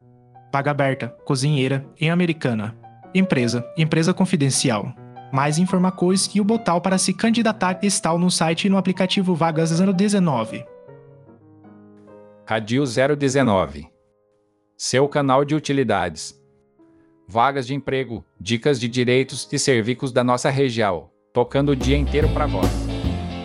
Vaga aberta, cozinheira, em Americana. Empresa confidencial. Mais informações e o botão para se candidatar está no site e no aplicativo Vagas 019. Radio 019. Seu canal de utilidades. Vagas de emprego, dicas de direitos e serviços da nossa região, tocando o dia inteiro para vós.